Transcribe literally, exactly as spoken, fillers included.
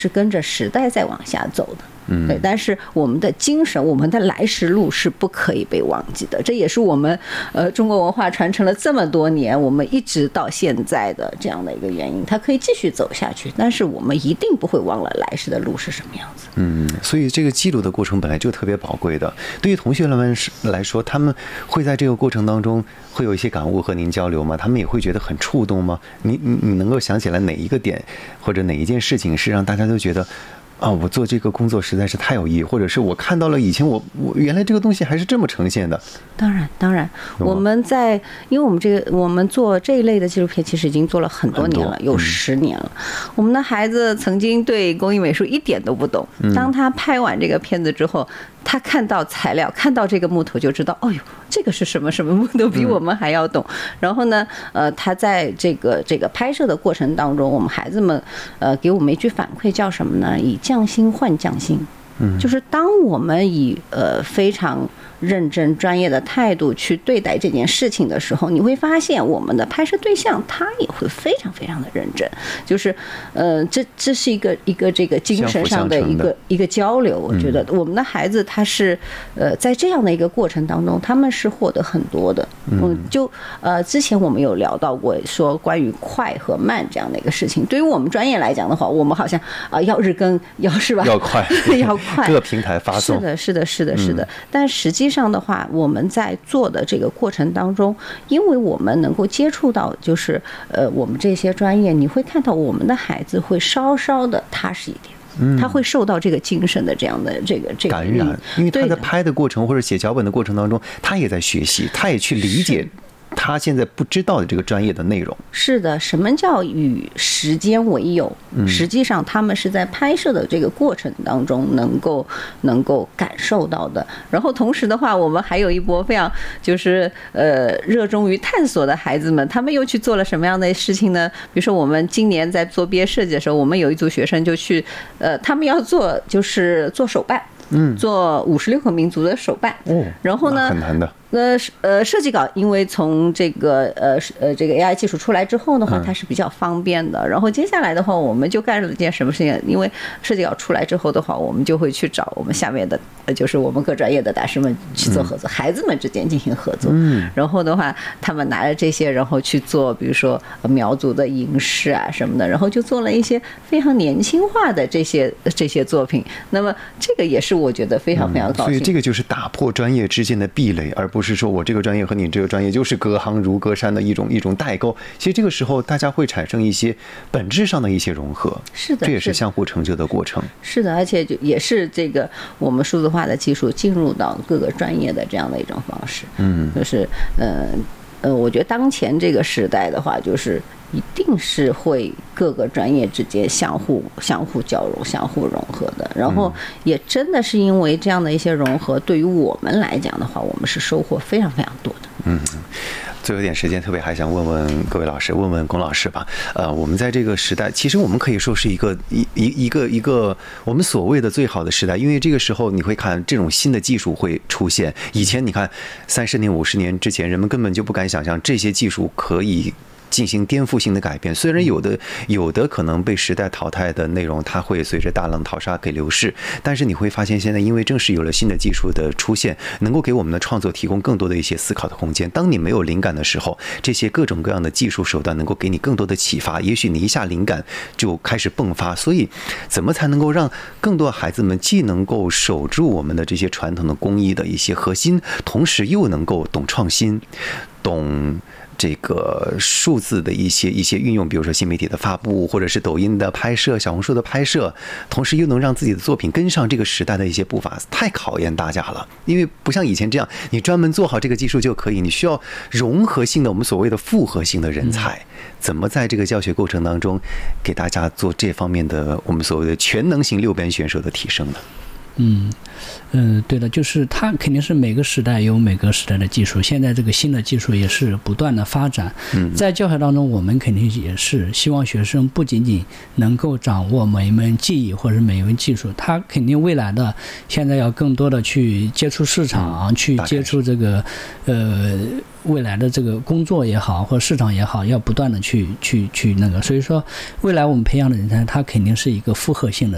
是跟着时代在往下走的。 嗯， 对，但是我们的精神，我们的来时路是不可以被忘记的，这也是我们呃中国文化传承了这么多年，我们一直到现在的这样的一个原因，它可以继续走下去，但是我们一定不会忘了来时的路是什么样子。 嗯，所以这个记录的过程本来就特别宝贵的。对于同学们来说，他们会在这个过程当中会有一些感悟和您交流吗？他们也会觉得很触动吗？你你你能够想起来哪一个点或者哪一件事情是让大家都觉得？啊，我做这个工作实在是太有意义，或者是我看到了以前我我原来这个东西还是这么呈现的。 当然，当然，我们在因为我们这个我们做这一类的纪录片，其实已经做了很多年了，有十年了。嗯、我们的孩子曾经对工艺美术一点都不懂，当他拍完这个片子之后，他看到材料，看到这个木头就知道，哦呦，这个是什么什么木头，比我们还要懂。嗯、然后呢，呃，他在这个这个拍摄的过程当中，我们孩子们呃给我们一句反馈叫什么呢？以匠心换匠心。嗯，就是当我们以呃非常认真专业的态度去对待这件事情的时候，你会发现我们的拍摄对象他也会非常非常的认真，就是呃这这是一个一个这个精神上的一个一个交流。我觉得我们的孩子他是呃在这样的一个过程当中，他们是获得很多的。嗯，就呃之前我们有聊到过说关于快和慢这样的一个事情，对于我们专业来讲的话，我们好像啊、呃、要日更要是吧， 要快要快， 各平台发送， 是的，是的，是的，是的。但实际上的话，我们在做的这个过程当中，因为我们能够接触到，就是呃，我们这些专业，你会看到我们的孩子会稍稍的踏实一点，他会受到这个精神的这样的这个这个感染，因为他在拍的过程或者写脚本的过程当中，他也在学习，他也去理解他现在不知道的这个专业的内容。 是的，什么叫与时间为友？实际上他们是在拍摄的这个过程当中能够能够感受到的。然后同时的话，我们还有一波非常就是呃热衷于探索的孩子们，他们又去做了什么样的事情呢？比如说我们今年在做毕业设计的时候，我们有一组学生就去呃他们要做就是做手办。嗯，做五十六个民族的手办，哦，然后呢， 很难的。 呃呃，设计稿因为从这个呃呃这个 A I 技术出来之后的话，它是比较方便的。然后接下来的话，我们就干了一件什么事情？因为设计稿出来之后的话，我们就会去找我们下面的，呃，就是我们各专业的大师们去做合作，孩子们之间进行合作。嗯，然后的话，他们拿着这些，然后去做，比如说苗族的银饰啊什么的，然后就做了一些非常年轻化的这些这些作品。那么这个也是我觉得非常非常高兴。 所以这个就是打破专业之间的壁垒，而不是说我这个专业和你这个专业就是隔行如隔山的一种一种代沟。其实这个时候大家会产生一些本质上的一些融合， 是的， 这也是相互成就的过程。 是的，而且就也是这个我们数字化的技术进入到各个专业的这样的一种方式。嗯，就是呃呃，我觉得当前这个时代的话，就是一定是会各个专业之间相互相互交融、相互融合的。然后也真的是因为这样的一些融合，对于我们来讲的话，我们是收获非常非常多的。 嗯。最后一点时间，特别还想问问各位老师，问问龚老师吧。呃，我们在这个时代，其实我们可以说是一个一一一个一个我们所谓的最好的时代，因为这个时候你会看这种新的技术会出现。以前你看三十年、五十年之前，人们根本就不敢想象这些技术可以进行颠覆性的改变。虽然有的有的可能被时代淘汰的内容，它会随着大浪淘沙给流逝，但是你会发现，现在因为正是有了新的技术的出现，能够给我们的创作提供更多的一些思考的空间。当你没有灵感的时候，这些各种各样的技术手段能够给你更多的启发，也许你一下灵感就开始迸发。所以，怎么才能够让更多孩子们既能够守住我们的这些传统的工艺的一些核心，同时又能够懂创新，懂这个数字的一些一些运用，比如说新媒体的发布，或者是抖音的拍摄、小红书的拍摄，同时又能让自己的作品跟上这个时代的一些步伐，太考验大家了。因为不像以前这样，你专门做好这个技术就可以，你需要融合性的，我们所谓的复合性的人才。怎么在这个教学过程当中，给大家做这方面的我们所谓的全能型六边选手的提升呢？ 嗯嗯，对的，就是它肯定是每个时代有每个时代的技术，现在这个新的技术也是不断的发展。在教学当中，我们肯定也是希望学生不仅仅能够掌握每一门技艺或者每一门技术，他肯定未来的现在要更多的去接触市场，去接触这个呃未来的这个工作也好，或者市场也好，要不断的去去去那个。所以说，未来我们培养的人才，他肯定是一个复合性的